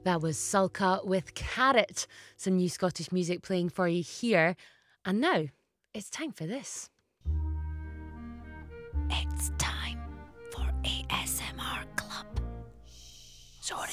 That was Sulka with Carrot. Some new Scottish music playing for you here. And now, it's time for this. It's time for ASMR Club. Sorry.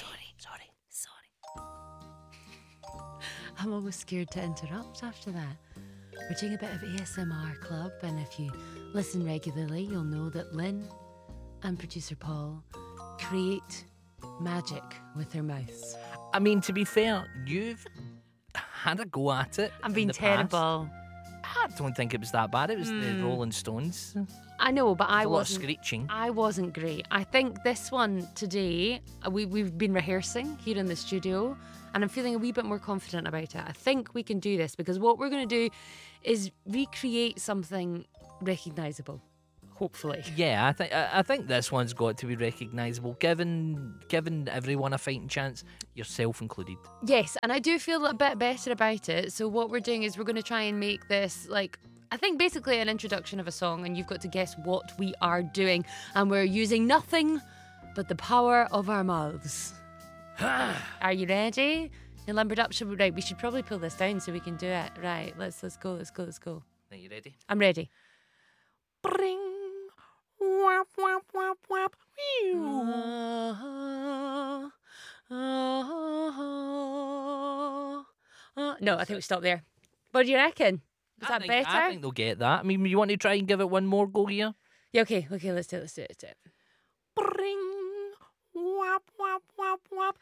I'm almost scared to interrupt after that. We're doing a bit of ASMR Club, and if you listen regularly, you'll know that Lynn and producer Paul create magic with their mouths. I mean, to be fair, you've had a go at it. I've been terrible. I don't think it was that bad. It was the Rolling Stones. I know, but I A lot of wasn't. screeching. I wasn't great. I think this one today, we've been rehearsing here in the studio, and I'm feeling a wee bit more confident about it. I think we can do this because what we're going to do is recreate something recognisable, hopefully. Yeah, I think this one's got to be recognisable, given everyone a fighting chance, yourself included. Yes, and I do feel a bit better about it. So what we're doing is we're going to try and make this I think basically an introduction of a song, and you've got to guess what we are doing. And we're using nothing but the power of our mouths. Are you ready? And limbered up, right, we should probably pull this down so we can do it. Right, let's go. Are you ready? I'm ready. Bring. Wap, wap, wap, wap. No, I think we stop there. What do you reckon? Was that better? I think they'll get that. I mean, you want to try and give it one more go here? Yeah, okay, let's do it. Bring. Wap, wap, wap, wap.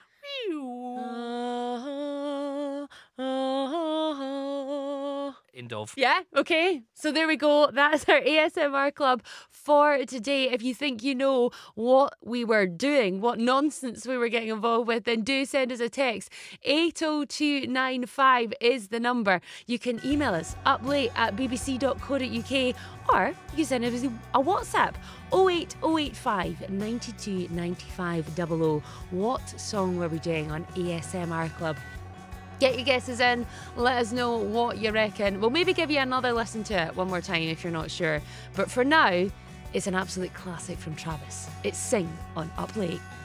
End of. Yeah, okay. So there we go. That's our ASMR Club for today. If you think you know what we were doing, what nonsense we were getting involved with, then do send us a text. 80295 is the number. You can email us uplate@bbc.co.uk, or you can send us a WhatsApp 08085 92 95 00. What song were we doing on ASMR Club? Get your guesses in, let us know what you reckon. We'll maybe give you another listen to it one more time if you're not sure. But for now, it's an absolute classic from Travis. It's Sing on Up Late.